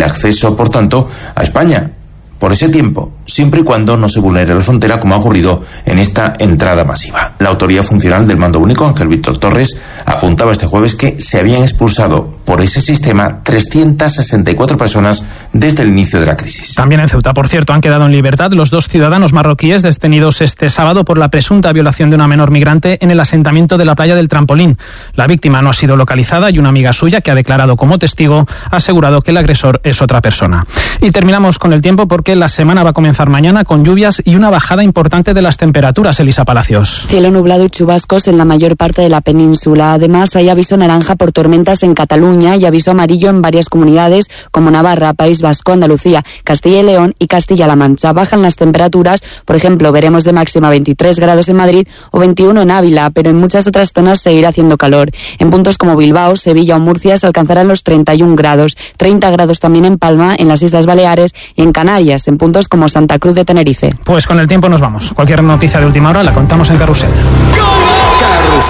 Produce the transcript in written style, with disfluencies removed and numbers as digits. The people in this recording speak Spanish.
acceso, por tanto, a España por ese tiempo, siempre y cuando no se vulnere la frontera, como ha ocurrido en esta entrada masiva. La autoridad funcional del Mando Único, Ángel Víctor Torres, apuntaba este jueves que se habían expulsado por ese sistema 364 personas desde el inicio de la crisis. También en Ceuta, por cierto, han quedado en libertad los 2 ciudadanos marroquíes detenidos este sábado por la presunta violación de una menor migrante en el asentamiento de la playa del Trampolín. La víctima no ha sido localizada y una amiga suya, que ha declarado como testigo, ha asegurado que el agresor es otra persona. Y terminamos con el tiempo, porque la semana va a comenzar mañana con lluvias y una bajada importante de las temperaturas. Elisa Palacios. Cielo nublado y chubascos en la mayor parte de la península. Además, hay aviso naranja por tormentas en Cataluña y aviso amarillo en varias comunidades como Navarra, País Vasco, Andalucía, Castilla y León y Castilla-La Mancha. Bajan las temperaturas, por ejemplo, veremos de máxima 23 grados en Madrid o 21 en Ávila, pero en muchas otras zonas seguirá haciendo calor. En puntos como Bilbao, Sevilla o Murcia se alcanzarán los 31 grados, 30 grados también en Palma, en las Islas Baleares y en Canarias, en puntos como Santa Cruz de Tenerife. Pues con el tiempo nos vamos. Cualquier noticia de última hora la contamos en Carrusel.